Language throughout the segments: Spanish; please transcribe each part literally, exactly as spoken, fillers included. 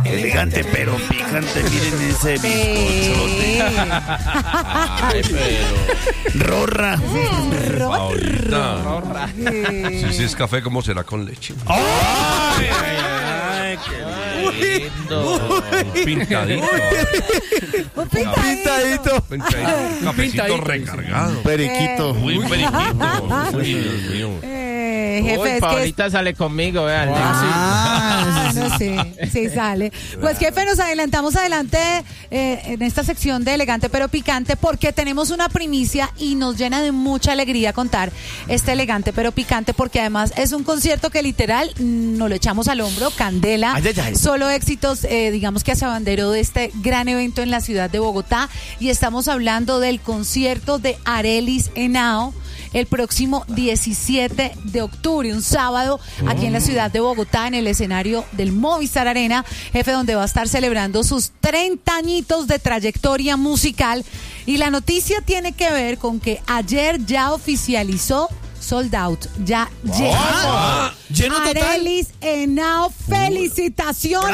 Elegante pero picante, miren ese bizcochote. Ay, pero... Rorra. Rorra. Rorra. Si sí, es café, ¿cómo será con leche? ¡Ay, ay, ay! ¡Qué lindo! Un pintadito. Un pintadito. Un cafecito pintadito. recargado. Periquito. Muy periquito. Uy, Dios mío. Eh, jefe, Uy, es que Paulita sale conmigo, vean. Ah, no, sí, sí sale. Pues jefe, nos adelantamos adelante eh, en esta sección de Elegante pero Picante porque tenemos una primicia y nos llena de mucha alegría contar este Elegante pero Picante porque además es un concierto que literal nos lo echamos al hombro, Candela, Ay, ay, ay. solo éxitos, eh, digamos que se abanderó de este gran evento en la ciudad de Bogotá y estamos hablando del concierto de Arelis Henao el próximo diecisiete de octubre, un sábado, aquí en la ciudad de Bogotá, en el escenario del Movistar Arena, jefe, donde va a estar celebrando sus treinta añitos de trayectoria musical. Y la noticia tiene que ver con que ayer ya oficializó sold out, ya llegó. Ah, lleno total. Arelis Henao, felicitaciones.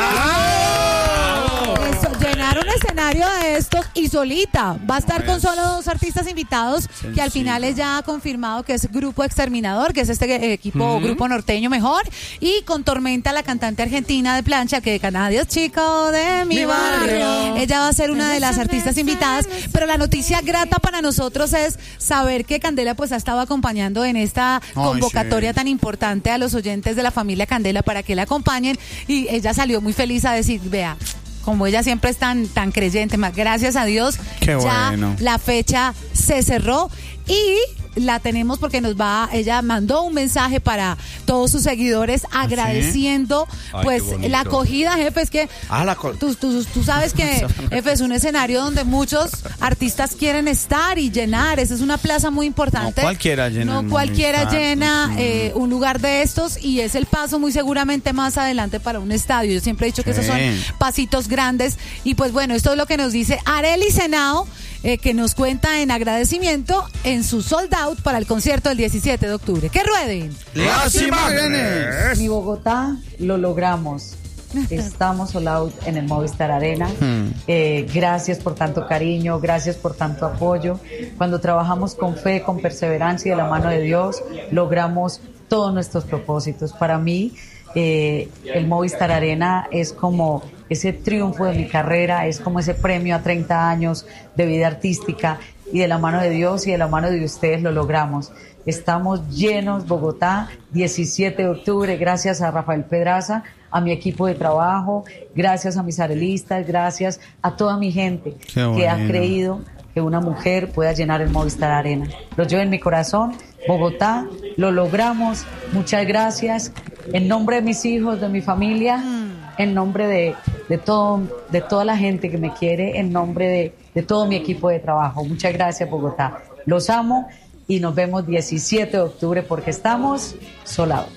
Eso, llenar un escenario de estos y solita. Va a estar con solo dos artistas invitados, que al final es ya confirmado que es Grupo Exterminador, que es este eh, equipo, grupo norteño mejor, y con Tormenta, la cantante argentina de plancha, que Canadios chico de mi, Mi barrio. barrio. Ella va a ser una de las artistas invitadas, pero la noticia grata para nosotros es saber que Candela pues ha estado acompañando en esta convocatoria sí. tan importante a los oyentes de la familia Candela para que la acompañen, y ella salió muy feliz a decir, vea, como ella siempre es tan, tan creyente, más gracias a Dios, Qué ya bueno. la fecha se cerró y la tenemos porque nos va, ella mandó un mensaje para todos sus seguidores agradeciendo Ay, pues qué bonito. la acogida, jefe, es que Ah, la col- tú, tú, tú sabes que jefe, es un escenario donde muchos artistas quieren estar y llenar, esa es una plaza muy importante. No cualquiera llena No el cualquiera Movistar. llena Mm. eh, un lugar de estos y es el paso muy seguramente más adelante para un estadio. Yo siempre he dicho que Sí. esos son pasitos grandes y pues bueno, esto es lo que nos dice Arelis Henao, eh, que nos cuenta en agradecimiento en su sold out para el concierto del diecisiete de octubre. ¡Que rueden! Las imágenes. Mi Bogotá, lo logramos. Estamos sold out en el Movistar Arena. Eh, gracias por tanto cariño, gracias por tanto apoyo. Cuando trabajamos con fe, con perseverancia y de la mano de Dios, logramos todos nuestros propósitos. Para mí, eh, el Movistar Arena es como ese triunfo de mi carrera, es como ese premio a treinta años de vida artística, y de la mano de Dios y de la mano de ustedes lo logramos. Estamos llenos, Bogotá, diecisiete de octubre, gracias a Rafael Pedraza, a mi equipo de trabajo, gracias a mis arelistas, gracias a toda mi gente Qué que ha bueno. creído que una mujer pueda llenar el Movistar Arena. Lo llevo en mi corazón, Bogotá, lo logramos, muchas gracias. En nombre de mis hijos, de mi familia, en nombre de, de, todo, de toda la gente que me quiere, en nombre de, de todo mi equipo de trabajo. Muchas gracias, Bogotá. Los amo y nos vemos diecisiete de octubre porque estamos solados.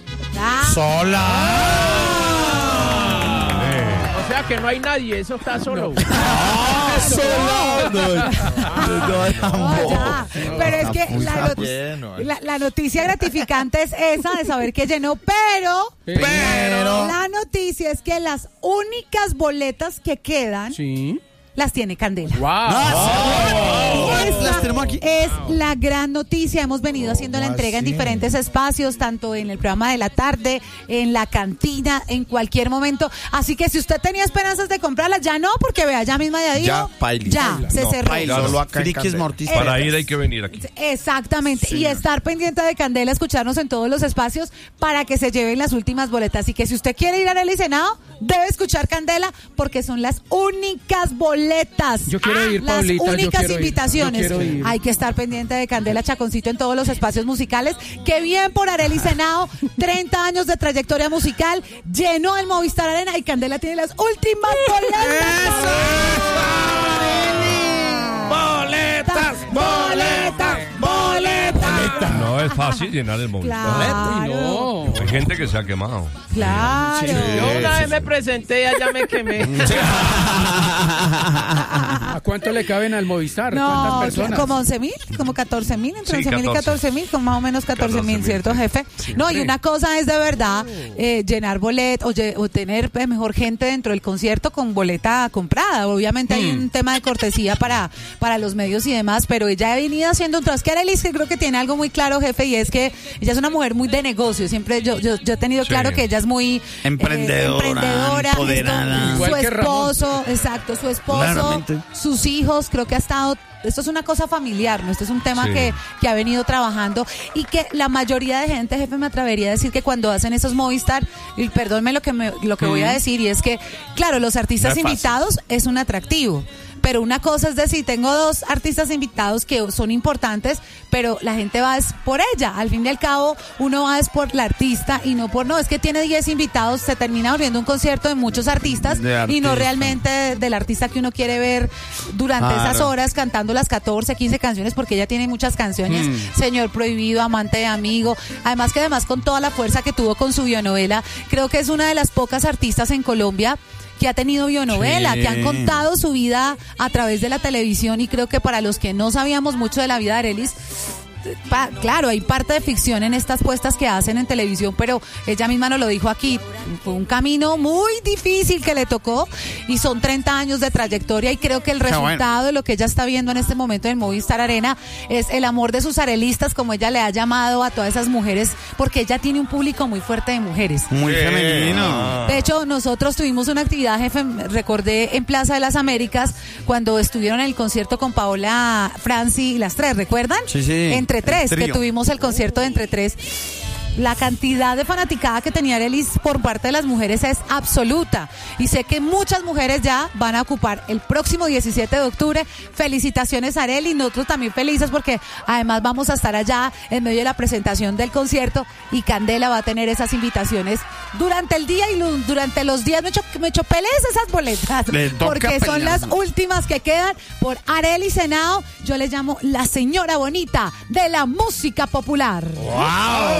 O sea que no hay nadie, eso está solo. No, ya. Pero es que la, not- lleno. la, la noticia gratificante es esa de saber que llenó, pero, Pero- la noticia es que las únicas boletas que quedan Sí. las tiene Candela. Wow. Esa Las tenemos aquí. es la gran noticia. Hemos venido haciendo la entrega en diferentes espacios, tanto en el programa de la tarde, en la cantina, en cualquier momento. Así que si usted tenía esperanzas de comprarlas, ya no, porque vea, ya misma ya dijo, Ya, pailis. ya, se No, cerró. pailis, solo acá en Frikis Candela. mortis. Para ir hay que venir aquí. Exactamente, y estar pendiente de Candela, escucharnos en todos los espacios para que se lleven las últimas boletas. Así que si usted quiere ir a Arelis Henao, debe escuchar Candela porque son las únicas boletas. Yo quiero ir, las Paulita, yo únicas quiero ir, invitaciones. yo quiero ir. Hay que estar pendiente de Candela Chaconcito en todos los espacios musicales. Qué bien por Arelis Henao, treinta años de trayectoria musical, llenó el Movistar Arena y Candela tiene las últimas boletas. Boletas, boletas, boletas. boleta. No es fácil llenar el Movistar. Claro. Uy, no. Hay gente que se ha quemado. Claro. Yo una vez me presenté y allá me quemé. ¿A cuánto le caben al Movistar? No, ¿Cuántas personas? como once mil, como catorce mil, entre Sí, once mil y catorce. catorce mil, como más o menos catorce mil, catorce mil, ¿cierto, sí. jefe? No, y una cosa es de verdad eh, llenar bolet o, lle- o tener eh, mejor gente dentro del concierto con boleta comprada. Obviamente hay un tema de cortesía para, para los medios y demás, pero ella ha venido haciendo un trabajo. Es que Arelis, que creo que tiene algo muy claro, jefe, y es que ella es una mujer muy de negocio. Siempre yo, yo, yo he tenido Sí. claro que ella es muy eh, Emprendedora, emprendedora, empoderada. esto, Igual su que Ramón. esposo, exacto, su esposo, Claramente. sus hijos, creo que ha estado. Esto es una cosa familiar, ¿no? Esto es un tema Sí. que, que ha venido trabajando y que la mayoría de gente, jefe, me atrevería a decir que cuando hacen esos Movistar, y perdónme lo que, me, lo que voy a decir, y es que, claro, los artistas No es fácil. invitados es un atractivo. Pero una cosa es decir, tengo dos artistas invitados que son importantes, pero la gente va es por ella. Al fin y al cabo, uno va es por la artista y no por, no, es que tiene diez invitados, se termina volviendo un concierto de muchos artistas De y no artista. realmente del artista que uno quiere ver durante Claro. esas horas cantando las catorce, quince canciones, porque ella tiene muchas canciones. Señor Prohibido, Amante de Amigo. Además que además con toda la fuerza que tuvo con su bionovela, creo que es una de las pocas artistas en Colombia que ha tenido bionovela, Sí. que han contado su vida a través de la televisión, y creo que para los que no sabíamos mucho de la vida de Arelis, pa- claro, hay parte de ficción en estas puestas que hacen en televisión, pero ella misma nos lo dijo aquí, fue un camino muy difícil que le tocó y son treinta años de trayectoria, y creo que el bueno. resultado de lo que ella está viendo en este momento en el Movistar Arena es el amor de sus arelistas, como ella le ha llamado a todas esas mujeres, porque ella tiene un público muy fuerte de mujeres. Muy Sí. femenino. De hecho, nosotros tuvimos una actividad, jefe, recordé, en Plaza de las Américas, cuando estuvieron en el concierto con Paola, Franci y las tres, ¿recuerdan? Sí, sí, Entre el tres, que trío. tuvimos el concierto de Entre Tres. La cantidad de fanaticada que tenía Arelis por parte de las mujeres es absoluta. Y sé que muchas mujeres ya van a ocupar el próximo diecisiete de octubre. Felicitaciones, Arelis. Nosotros también felices porque además vamos a estar allá en medio de la presentación del concierto, y Candela va a tener esas invitaciones durante el día y lo- durante los días. Me, cho, me chopeles esas boletas Le toca porque son pelear. las últimas que quedan por Arelis Henao. Yo les llamo la señora bonita de la música popular. ¡Wow!